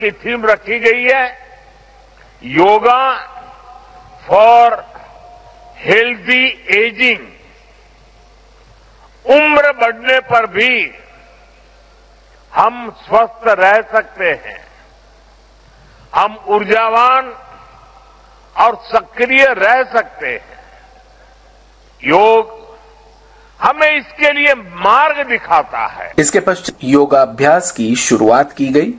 की थीम रखी गई है योगा फॉर हेल्दी एजिंग। उम्र बढ़ने पर भी हम स्वस्थ रह सकते हैं, हम ऊर्जावान और सक्रिय रह सकते हैं। योग हमें इसके लिए मार्ग दिखाता है। इसके पश्चात योगाभ्यास की शुरुआत की गई।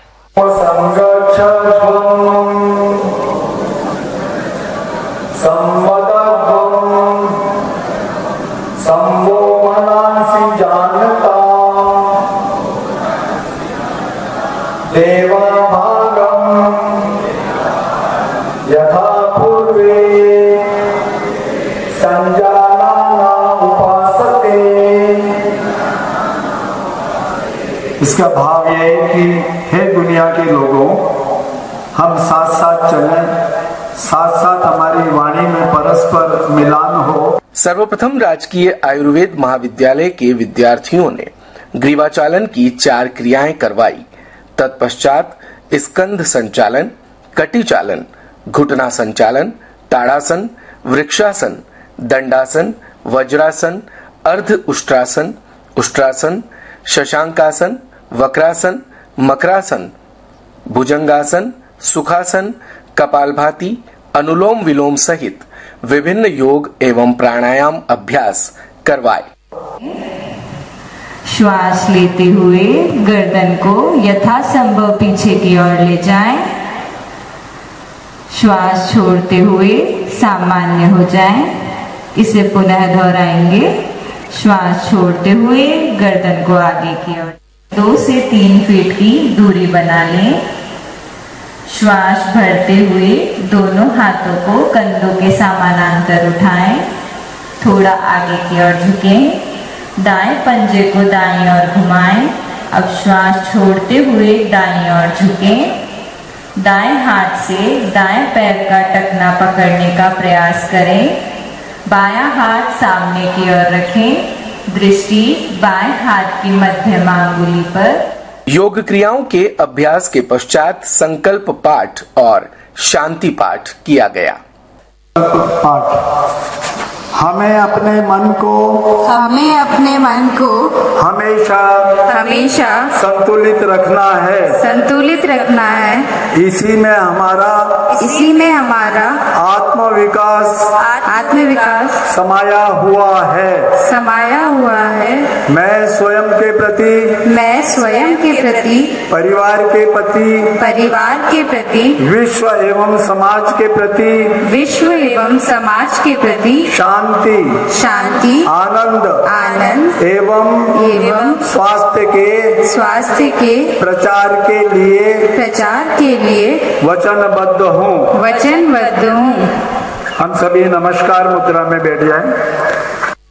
यथा पूर्वे संजाना उपासते। इसका भाव यह है कि हे दुनिया के लोगों, हम साथ साथ चलें, साथ साथ हमारी वाणी में परस्पर मिलान हो। सर्वप्रथम राजकीय आयुर्वेद महाविद्यालय के विद्यार्थियों ने ग्रीवाचालन की 4 क्रियाएं करवाई। तत्पश्चात स्कंध संचालन, कटी चालन, घुटना संचालन, ताड़ासन, वृक्षासन, दंडासन, वज्रासन, अर्ध उष्ट्रासन, उष्ट्रासन, शशांकासन, वक्रासन, मकरासन, भुजंगासन, सुखासन, कपालभाति, अनुलोम विलोम सहित विभिन्न योग एवं प्राणायाम अभ्यास करवाए। श्वास लेते हुए गर्दन को यथासंभव पीछे की ओर ले जाएं। श्वास छोड़ते हुए सामान्य हो जाएं। इसे पुनः दोहराएंगे। श्वास छोड़ते हुए गर्दन को आगे की ओर 2 से 3 फीट की दूरी बना लें। श्वास भरते हुए दोनों हाथों को कंधों के समानांतर उठाएं। थोड़ा आगे की ओर झुकें। दाएं पंजे को दाईं ओर घुमाएं। अब श्वास छोड़ते हुए दाईं ओर झुकें। दाएं हाथ से दाएं पैर का टखना पकड़ने का प्रयास करें। बायां हाथ सामने की ओर रखें। दृष्टि बाएं हाथ की मध्यमा अंगुली पर। योग क्रियाओं के अभ्यास के पश्चात संकल्प पाठ और शांति पाठ किया गया। हमें अपने मन को हमेशा संतुलित रखना है। इसी में हमारा आत्मविकास समाया हुआ है। मैं स्वयं के प्रति परिवार के प्रति विश्व एवं समाज के प्रति शांति आनंद एवं स्वास्थ्य के प्रचार के लिए वचनबद्ध हूँ। हम सभी नमस्कार मुद्रा में बैठ जाएं।